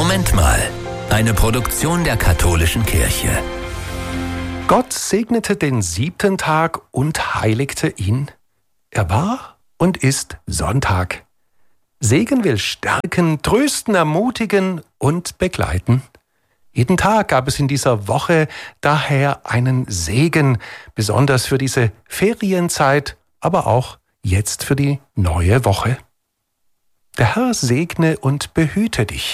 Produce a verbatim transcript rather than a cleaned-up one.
Moment mal. Eine Produktion der katholischen Kirche. Gott segnete den siebten Tag und heiligte ihn. Er war und ist Sonntag. Segen will stärken, trösten, ermutigen und begleiten. Jeden Tag gab es in dieser Woche daher einen Segen, besonders für diese Ferienzeit, aber auch jetzt für die neue Woche. Der Herr segne und behüte dich.